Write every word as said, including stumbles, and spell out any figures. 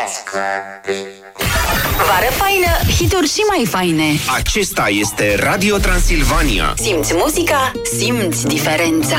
Vară faină, hituri și mai faine. Acesta este Radio Transilvania. Simți muzica, simți diferența.